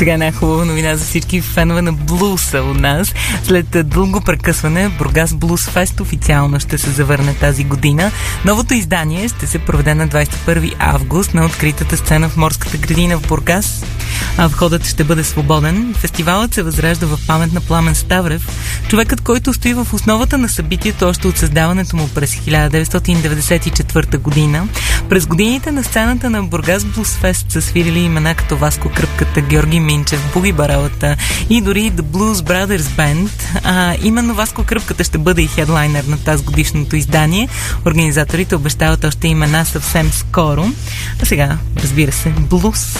Сега една хубава новина за всички фенове на блуса у нас. След дълго прекъсване, Бургас Блуз Фест официално ще се завърне тази година. Новото издание ще се проведе на 21 август на откритата сцена в Морската градина в Бургас. Входът ще бъде свободен. Фестивалът се възражда в памет на Пламен Ставрев, човекът, който стои в основата на събитието още от създаването му през 1994 година. През годините на сцената на Бургас Блуз Фест са свирили имена като Васко Кръпката, Георги Минчев, Буги Баралата и дори The Blues Brothers Band. Именно Васко Кръпката ще бъде и хедлайнер на тази годишното издание. Организаторите обещават още имена съвсем скоро. А сега, разбира се, блуз.